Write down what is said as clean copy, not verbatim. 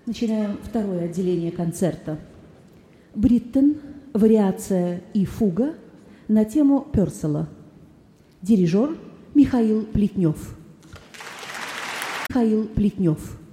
Начинаем второе отделение концерта. Бриттен, вариация и фуга на тему Пёрселла. Дирижер Михаил Плетнев. Михаил Плетнев.